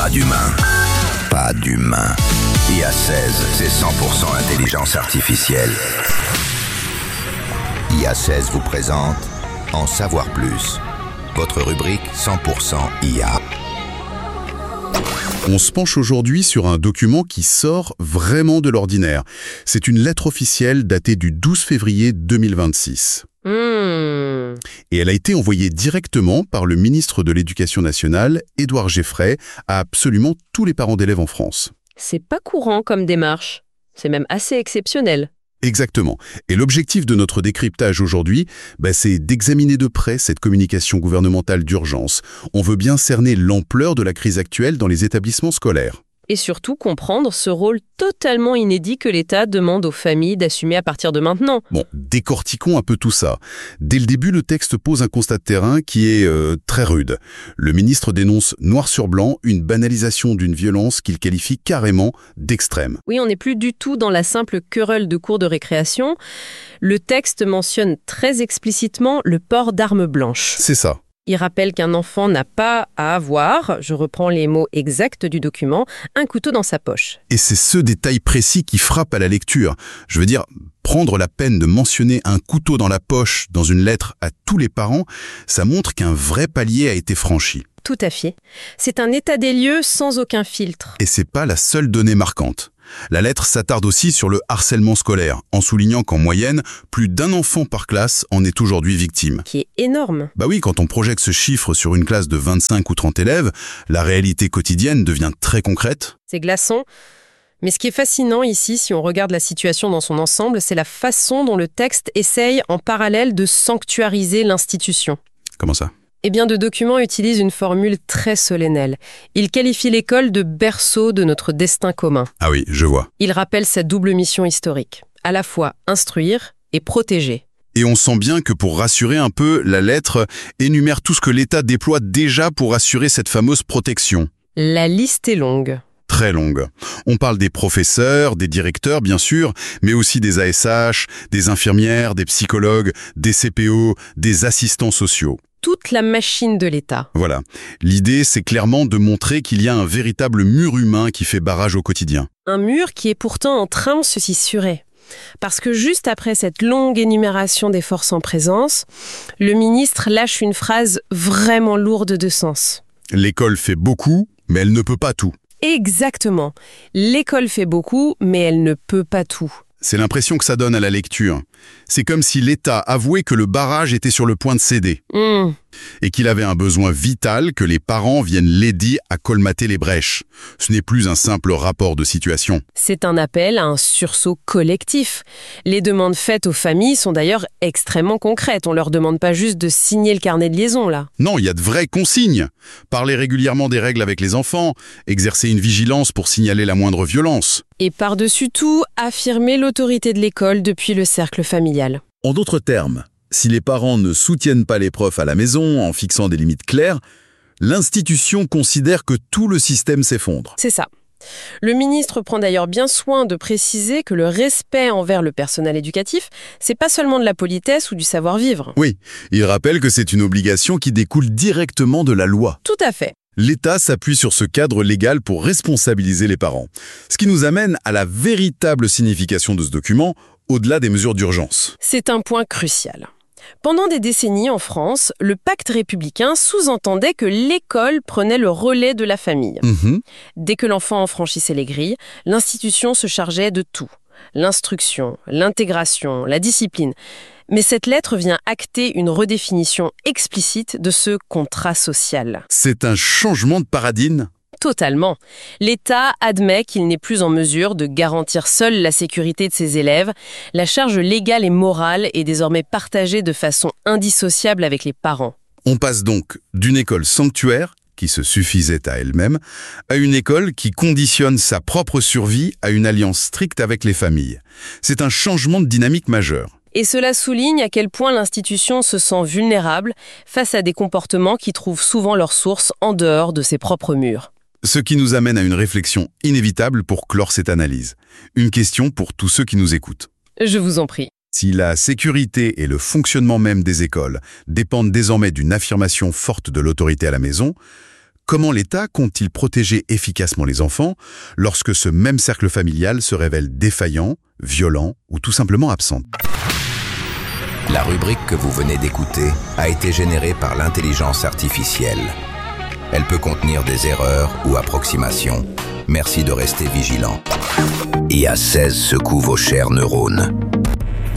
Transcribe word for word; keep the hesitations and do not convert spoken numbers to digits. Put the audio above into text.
Pas d'humain. Pas d'humain. I A seize, c'est cent pour cent intelligence artificielle. I A seize vous présente En savoir plus. Votre rubrique cent pour cent I A. On se penche aujourd'hui sur un document qui sort vraiment de l'ordinaire. C'est une lettre officielle datée du douze février deux mille vingt-six. Mmh. Et elle a été envoyée directement par le ministre de l'Éducation nationale, Édouard Geoffray, à absolument tous les parents d'élèves en France. C'est pas courant comme démarche. C'est même assez exceptionnel. Exactement. Et l'objectif de notre décryptage aujourd'hui, bah, c'est d'examiner de près cette communication gouvernementale d'urgence. On veut bien cerner l'ampleur de la crise actuelle dans les établissements scolaires. Et surtout comprendre ce rôle totalement inédit que l'État demande aux familles d'assumer à partir de maintenant. Bon, décortiquons un peu tout ça. Dès le début, le texte pose un constat de terrain qui est euh, très rude. Le ministre dénonce noir sur blanc une banalisation d'une violence qu'il qualifie carrément d'extrême. Oui, on n'est plus du tout dans la simple querelle de cours de récréation. Le texte mentionne très explicitement le port d'armes blanches. C'est ça. Il rappelle qu'un enfant n'a pas à avoir, je reprends les mots exacts du document, un couteau dans sa poche. Et c'est ce détail précis qui frappe à la lecture. Je veux dire, prendre la peine de mentionner un couteau dans la poche dans une lettre à tous les parents, ça montre qu'un vrai palier a été franchi. Tout à fait. C'est un état des lieux sans aucun filtre. Et c'est pas la seule donnée marquante. La lettre s'attarde aussi sur le harcèlement scolaire, en soulignant qu'en moyenne, plus d'un enfant par classe en est aujourd'hui victime. Qui est énorme. Bah oui, quand on projette ce chiffre sur une classe de vingt-cinq ou trente élèves, la réalité quotidienne devient très concrète. C'est glaçant. Mais ce qui est fascinant ici, si on regarde la situation dans son ensemble, c'est la façon dont le texte essaye en parallèle de sanctuariser l'institution. Comment ça ? Eh bien, de documents utilise une formule très solennelle. Il qualifie l'école de berceau de notre destin commun. Ah oui, je vois. Il rappelle sa double mission historique, à la fois instruire et protéger. Et on sent bien que pour rassurer un peu, la lettre énumère tout ce que l'État déploie déjà pour assurer cette fameuse protection. La liste est longue. Très longue. On parle des professeurs, des directeurs bien sûr, mais aussi des A S H, des infirmières, des psychologues, des C P O, des assistants sociaux. Toute la machine de l'État. Voilà. L'idée, c'est clairement de montrer qu'il y a un véritable mur humain qui fait barrage au quotidien. Un mur qui est pourtant en train de se fissurer. Parce que juste après cette longue énumération des forces en présence, le ministre lâche une phrase vraiment lourde de sens. L'école fait beaucoup, mais elle ne peut pas tout. Exactement. L'école fait beaucoup, mais elle ne peut pas tout. C'est l'impression que ça donne à la lecture. C'est comme si l'État avouait que le barrage était sur le point de céder. Mmh. Et qu'il avait un besoin vital que les parents viennent l'aider à colmater les brèches. Ce n'est plus un simple rapport de situation. C'est un appel à un sursaut collectif. Les demandes faites aux familles sont d'ailleurs extrêmement concrètes. On leur demande pas juste de signer le carnet de liaison, là. Non, il y a de vraies consignes. Parler régulièrement des règles avec les enfants, exercer une vigilance pour signaler la moindre violence. Et par-dessus tout, affirmer l'autorité de l'école depuis le cercle familial. En d'autres termes, si les parents ne soutiennent pas les profs à la maison en fixant des limites claires, l'institution considère que tout le système s'effondre. C'est ça. Le ministre prend d'ailleurs bien soin de préciser que le respect envers le personnel éducatif, c'est pas seulement de la politesse ou du savoir-vivre. Oui, il rappelle que c'est une obligation qui découle directement de la loi. Tout à fait. L'État s'appuie sur ce cadre légal pour responsabiliser les parents. Ce qui nous amène à la véritable signification de ce document, au-delà des mesures d'urgence. C'est un point crucial. Pendant des décennies en France, le pacte républicain sous-entendait que l'école prenait le relais de la famille. Mmh. Dès que l'enfant en franchissait les grilles, l'institution se chargeait de tout. L'instruction, l'intégration, la discipline. Mais cette lettre vient acter une redéfinition explicite de ce contrat social. C'est un changement de paradigme. Totalement. L'État admet qu'il n'est plus en mesure de garantir seul la sécurité de ses élèves. La charge légale et morale est désormais partagée de façon indissociable avec les parents. On passe donc d'une école sanctuaire, qui se suffisait à elle-même, à une école qui conditionne sa propre survie à une alliance stricte avec les familles. C'est un changement de dynamique majeur. Et cela souligne à quel point l'institution se sent vulnérable face à des comportements qui trouvent souvent leur source en dehors de ses propres murs. Ce qui nous amène à une réflexion inévitable pour clore cette analyse. Une question pour tous ceux qui nous écoutent. Je vous en prie. Si la sécurité et le fonctionnement même des écoles dépendent désormais d'une affirmation forte de l'autorité à la maison, Comment l'État compte-t-il protéger efficacement les enfants lorsque ce même cercle familial se révèle défaillant, violent ou tout simplement absent? La rubrique que vous venez d'écouter a été générée par l'intelligence artificielle. Elle peut contenir des erreurs ou approximations. Merci de rester vigilant. I A seize secoue vos chers neurones.